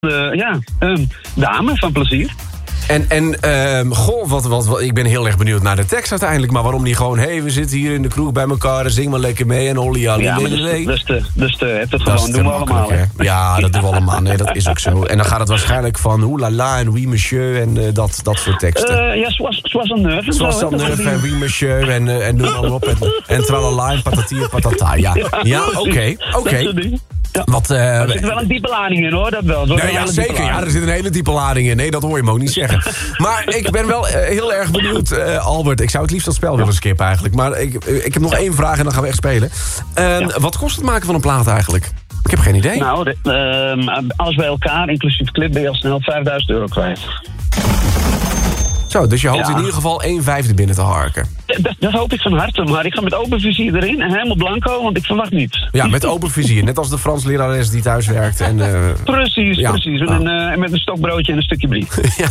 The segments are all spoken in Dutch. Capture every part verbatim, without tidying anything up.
uh, ja, um, dame van plezier. En, en uh, goh, wat, wat, wat, ik ben heel erg benieuwd naar de tekst uiteindelijk. Maar waarom niet gewoon, hé, hey, we zitten hier in de kroeg bij elkaar... en zing maar lekker mee en olly ja, ja, maar dat is te, dus te, het het gewoon, doen we allemaal. Hè? Ja, dat doen we allemaal. Nee, dat is ook zo. En dan gaat het waarschijnlijk van oeh la la en oui monsieur en uh, dat, dat soort teksten. Uh, ja, zoals een neuf. Zoals een neuf en oui monsieur en, uh, en noem maar op. En, en tralala en patati en patata. Ja, ja, ja oké, oké. Okay, okay. Ja. Wat, uh, er zit wel een diepe lading in, hoor. Dat wel. Nee, ja, zeker. Ja, er zit een hele diepe lading in. Nee, dat hoor je me ook niet zeggen. Maar ik ben wel uh, heel erg benieuwd, uh, Albert. Ik zou het liefst dat spel willen skippen eigenlijk. Maar ik, ik heb nog één vraag en dan gaan we echt spelen. Uh, ja. Wat kost het maken van een plaat eigenlijk? Ik heb geen idee. Nou, de, uh, alles bij elkaar, inclusief clip, ben je al snel vijfduizend euro kwijt. Zo, dus je hoopt ja. in ieder geval één vijfde binnen te harken. Dat, dat hoop ik van harte, maar ik ga met open vizier erin en helemaal blanco, want ik verwacht niets. Ja, met open vizier, net als de Frans lerares die thuis werkt. En, uh, precies, ja. precies. En, ah. uh, met een stokbroodje en een stukje brie. Ja.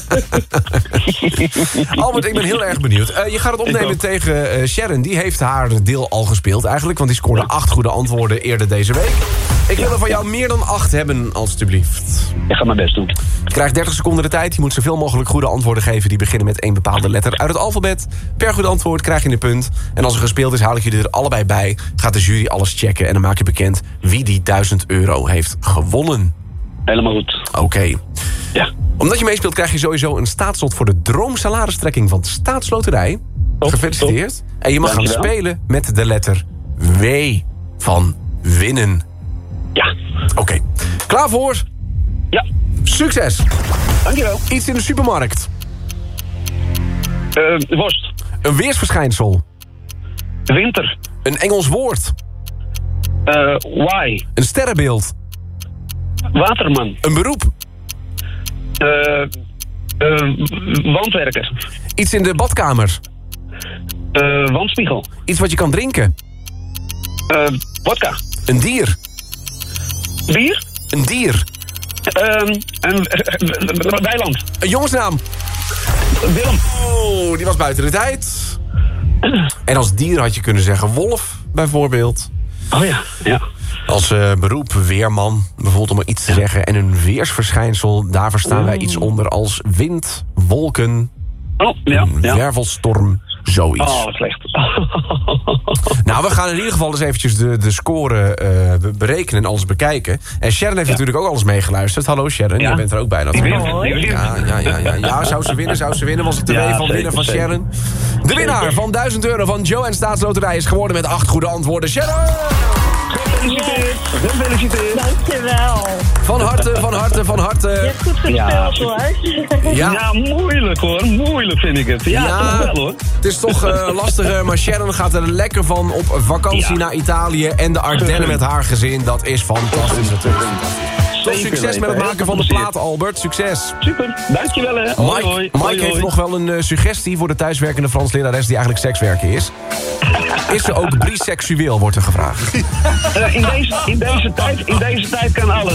Albert, ik ben heel erg benieuwd. Uh, je gaat het opnemen tegen uh, Sharon, die heeft haar deel al gespeeld eigenlijk, want die scoorde ja. acht goede antwoorden eerder deze week. Ik wil er van jou meer dan acht hebben, alstublieft. Ik ga mijn best doen. Je krijgt dertig seconden de tijd. Je moet zoveel mogelijk goede antwoorden geven die beginnen met één bepaalde letter uit het alfabet. Per goed antwoord krijg je een punt. En als er gespeeld is, haal ik jullie er allebei bij. Gaat de jury alles checken en dan maak je bekend wie die duizend euro heeft gewonnen. Helemaal goed. Oké. Okay. Ja. Omdat je meespeelt krijg je sowieso een staatslot voor de droomsalaristrekking van de Staatsloterij. Top, Gefeliciteerd. Top. En je mag Dank gaan je spelen met de letter W van winnen. Ja. Oké. Okay. Klaar voor? Ja. Succes. Dankjewel. Iets in de supermarkt. Uh, worst. Een weersverschijnsel. Winter. Een Engels woord. Uh, why. Een sterrenbeeld. Waterman. Een beroep. Uh, uh, wandwerker. Iets in de badkamer. Uh, wandspiegel. Iets wat je kan drinken. Uh, vodka. Een dier. Bier? Een dier. Um, een uh, weiland. Een jongensnaam. Willem. Oh, die was buiten de tijd. En als dier had je kunnen zeggen wolf, bijvoorbeeld. Oh ja, ja. Als uh, beroep weerman, bijvoorbeeld om er iets te ja. zeggen. En een weersverschijnsel, daar verstaan oh. wij iets onder als wind, wolken, oh, ja, een ja. wervelstorm, zoiets. Oh, wat slecht. Nou, we gaan in ieder geval eens eventjes de, de score uh, berekenen en alles bekijken. En Sharon heeft ja. natuurlijk ook alles meegeluisterd. Hallo Sharon, ja. jij bent er ook bij natuurlijk. Ja, ja, ja, ja, ja. Zou ze winnen, zou ze winnen? Was het de ja, W van winnen van Sharon? De winnaar van duizend euro van Joe en Staatsloterij is geworden met acht goede antwoorden. Sharon! Gefeliciteerd. Gefeliciteerd. Dankjewel. Van harte, van harte, van harte. Je hebt goed gespeeld ja. hoor. Ja. ja, moeilijk hoor. Moeilijk vind ik het. Ja, ja toch wel hoor. Het is toch uh, lastiger, maar Sharon gaat er lekker van op vakantie ja. naar Italië en de Ardennen met haar gezin. Dat is fantastisch natuurlijk. Succes met het maken van de plaat, Albert. Succes. Super, dankjewel hè. Mike, hoi, hoi. Mike hoi, heeft hoi. nog wel een uh, suggestie voor de thuiswerkende Frans lerares die eigenlijk sekswerker is. Is ze ook biseksueel, wordt er gevraagd. Uh, in, deze, in, deze tijd, in deze tijd kan alles.